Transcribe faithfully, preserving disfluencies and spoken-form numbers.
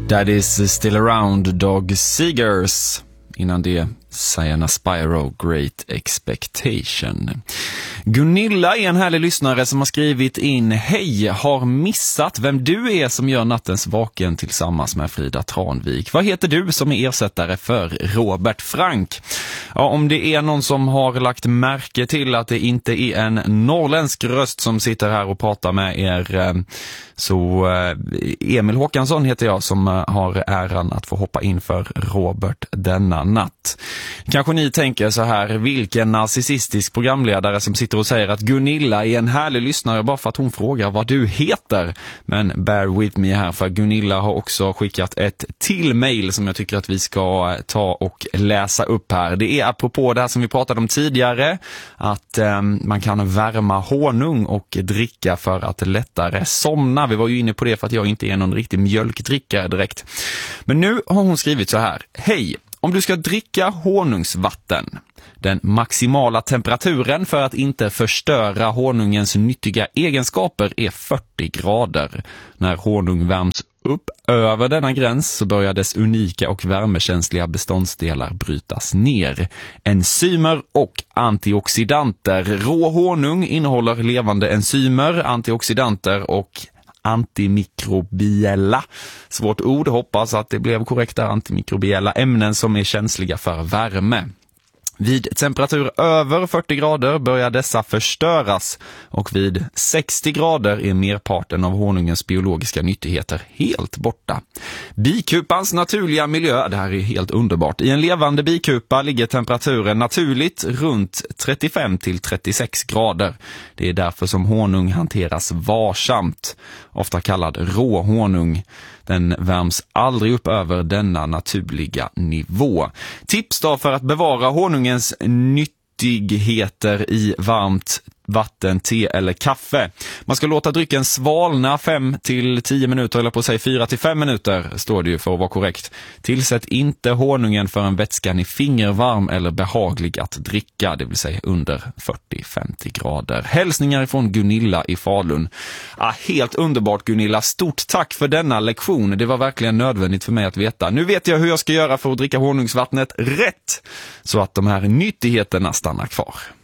That is Still Around, Dog Seegers. Innan det, Sienna Spyro, Great Expectation. Gunilla är en härlig lyssnare som har skrivit in: hej, har missat vem du är som gör Nattens vaken tillsammans med Frida Tranvik. Vad heter du som är ersättare för Robert Frank? Ja, om det är någon som har lagt märke till att det inte är en norrländsk röst som sitter här och pratar med er, så Emil Håkansson heter jag, som har äran att få hoppa in för Robert denna natt. Kanske ni tänker så här: vilken narcissistisk programledare som sitter och säger att Gunilla är en härlig lyssnare bara för att hon frågar vad du heter. Men bear with me här, för Gunilla har också skickat ett till mejl som jag tycker att vi ska ta och läsa upp här. Det är apropå det här som vi pratade om tidigare, att eh, man kan värma honung och dricka för att lättare somna. Vi var ju inne på det för att jag inte är någon riktig mjölkdrickare direkt. Men nu har hon skrivit så här: hej, om du ska dricka honungsvatten, den maximala temperaturen för att inte förstöra honungens nyttiga egenskaper är fyrtio grader. När honung värms upp över denna gräns så börjar dess unika och värmekänsliga beståndsdelar brytas ner. Enzymer och antioxidanter. Rå honung innehåller levande enzymer, antioxidanter och antimikrobiella, svårt ord, hoppas att det blev korrekt där, antimikrobiella ämnen som är känsliga för värme. Vid temperatur över fyrtio grader börjar dessa förstöras, och vid sextio grader är merparten av honungens biologiska nyttigheter helt borta. Bikupans naturliga miljö, det här är helt underbart. I en levande bikupa ligger temperaturen naturligt runt trettiofem till trettiosex grader. Det är därför som honung hanteras varsamt, ofta kallad rå honung. Den värms aldrig upp över denna naturliga nivå. Tips då för att bevara honungens nyttigheter i varmt vatten, te eller kaffe. Man ska låta drycken svalna fem till tio minuter, eller på sig fyra till fem minuter, står det ju för att vara korrekt. Tillsätt inte honungen förrän vätskan är fingervarm eller behaglig att dricka, det vill säga under fyrtio till femtio grader. Hälsningar från Gunilla i Falun. Ah, helt underbart Gunilla, stort tack för denna lektion. Det var verkligen nödvändigt för mig att veta. Nu vet jag hur jag ska göra för att dricka honungsvattnet rätt, så att de här nyttigheterna stannar kvar.